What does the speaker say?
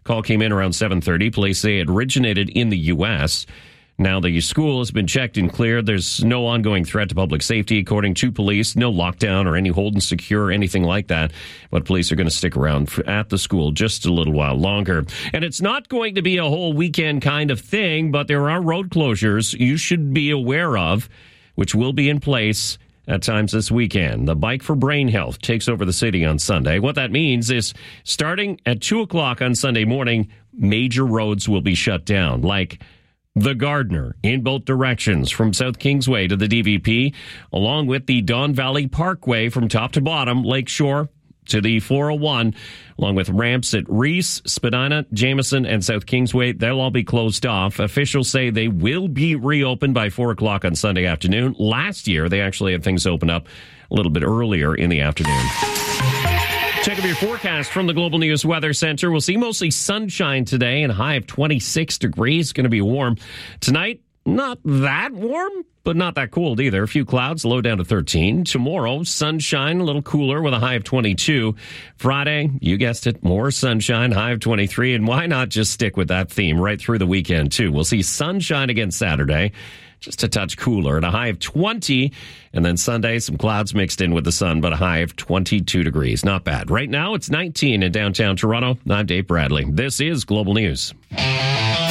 Call came in around 7:30. Police say it originated in the U.S. Now the school has been checked and cleared. There's no ongoing threat to public safety, according to police. No lockdown or any hold and secure or anything like that. But police are going to stick around at the school just a little while longer. And it's not going to be a whole weekend kind of thing, but there are road closures you should be aware of, which will be in place at times this weekend. The Bike for Brain Health takes over the city on Sunday. What that means is starting at 2 o'clock on Sunday morning, major roads will be shut down, like the Gardner in both directions from South Kingsway to the DVP, along with the Don Valley Parkway from top to bottom, Lakeshore to the 401, along with ramps at Reese, Spadina, Jameson, and South Kingsway. They'll all be closed off. Officials say they will be reopened by 4 o'clock on Sunday afternoon. Last year, they actually had things open up a little bit earlier in the afternoon. Check out your forecast from the Global News Weather Center. We'll see mostly sunshine today and a high of 26 degrees. Going to be warm. Tonight, not that warm, but not that cold either. A few clouds, low down to 13. Tomorrow, sunshine, a little cooler with a high of 22. Friday, you guessed it, more sunshine, high of 23. And why not just stick with that theme right through the weekend, too? We'll see sunshine again Saturday, just a touch cooler at a high of 20. And then Sunday, some clouds mixed in with the sun, but a high of 22 degrees. Not bad. Right now, it's 19 in downtown Toronto. I'm Dave Bradley. This is Global News.